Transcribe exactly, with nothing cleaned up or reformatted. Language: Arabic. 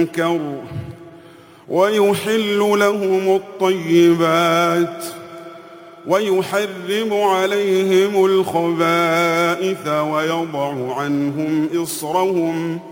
وَيُنكَرُ وَيُحِلُّ لَهُمُ الطَّيِّبَاتِ وَيُحَرِّمُ عَلَيْهِمُ الْخَبَائِثَ وَيَضَعُ عَنْهُمْ إِصْرَهُمْ